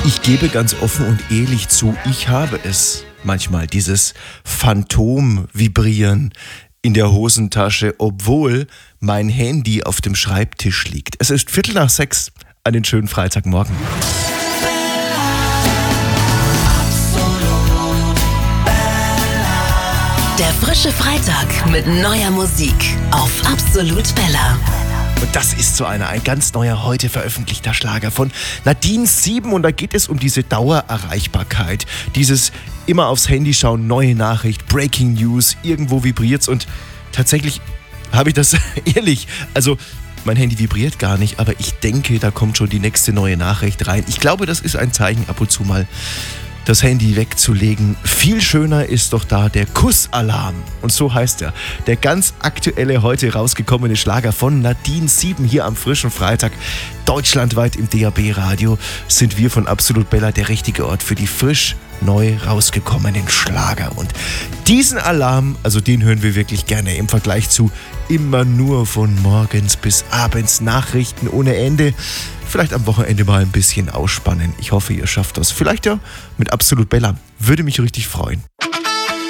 Ich gebe ganz offen und ehrlich zu, ich habe es manchmal, dieses Phantom-Vibrieren in der Hosentasche, obwohl mein Handy auf dem Schreibtisch liegt. Es ist 5:45, einen schönen Freitagmorgen. Der frische Freitag mit neuer Musik auf Absolut Bella. Und das ist so ein ganz neuer, heute veröffentlichter Schlager von Nadine Sieben. Und da geht es um diese Dauererreichbarkeit. Dieses immer aufs Handy schauen, neue Nachricht, Breaking News, irgendwo vibriert's. Und tatsächlich habe ich das ehrlich, also mein Handy vibriert gar nicht, aber ich denke, da kommt schon die nächste neue Nachricht rein. Ich glaube, das ist ein Zeichen, ab und zu mal das Handy wegzulegen. Viel schöner ist doch da der Kussalarm. Und so heißt er. Der ganz aktuelle, heute rausgekommene Schlager von Nadine Sieben hier am frischen Freitag. Deutschlandweit im DAB-Radio sind wir von Absolut Bella der richtige Ort für die frisch neu rausgekommenen Schlager. Und diesen Alarm, also den hören wir wirklich gerne im Vergleich zu immer nur von morgens bis abends Nachrichten ohne Ende. Vielleicht am Wochenende mal ein bisschen ausspannen. Ich hoffe, ihr schafft das. Vielleicht ja mit Absolut Bella. Würde mich richtig freuen.